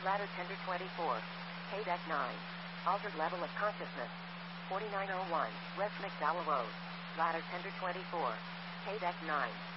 Ladder tender 24. KDEC 9. Altered level of consciousness. 4901. West McDowell Road. Ladder tender 24. KDEC 9.